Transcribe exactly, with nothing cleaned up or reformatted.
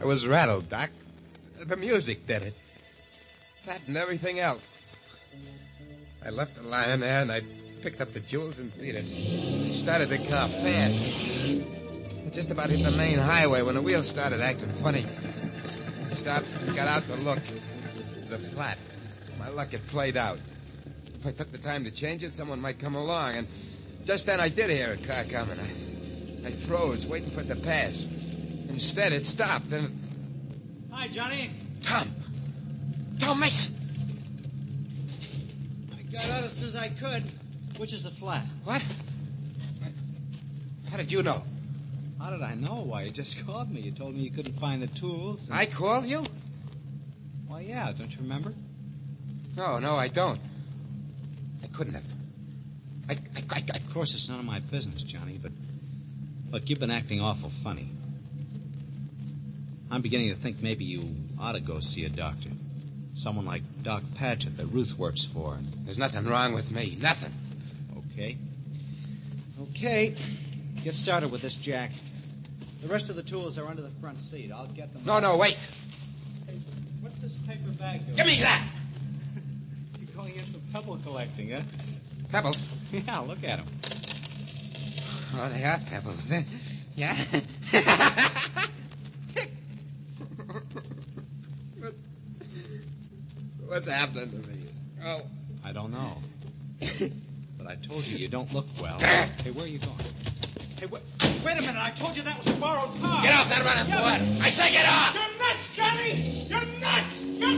was rattled, Doc. The music did it. That and everything else. I left it lying there, and I picked up the jewels and beat it. I started the car fast. I just about hit the main highway when the wheels started acting funny. I stopped and got out to look. It was a flat. My luck had played out. If I took the time to change it, someone might come along. And just then I did hear a car coming. I, I froze, waiting for it to pass. Instead, it stopped, and... Hi, Johnny. Tom! Tom Mason! I got out as soon as I could. Which is the flat? What? How did you know? How did I know? Why, you just called me. You told me you couldn't find the tools. And... I called you? Well, yeah. Don't you remember? No, no, I don't. I couldn't have. I, I, I, I... Of course, it's none of my business, Johnny, but... Look, you've been acting awful funny. I'm beginning to think maybe you ought to go see a doctor. Someone like Doc Padgett that Ruth works for. There's nothing wrong with me. Nothing. Okay. Okay. Get started with this, Jack. The rest of the tools are under the front seat. I'll get them. No, no, wait. Hey, what's this paper bag doing? Give me that! You're going in for pebble collecting, huh? Pebbles? Yeah, look at them. Oh, they are pebbles. eh? Yeah? What- What's happening to me? Oh. I don't know. But I told you you don't look well. Hey, where are you going? Hey, wait, wait a minute. I told you that was a borrowed car. Get off that running board. I say get off! You're nuts, Johnny! You're nuts! You're